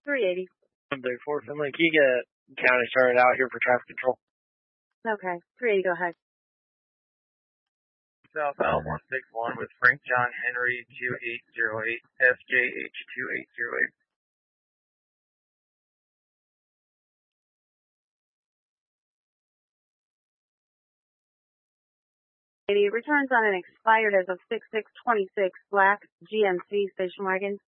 380. 134 Finley. Can you get county started out here for traffic control? Okay. 380, go ahead. Southbound 161 with Frank John Henry 2808 SJH 2808. Returns on an expired as of 6/6/26 black GMC station wagon.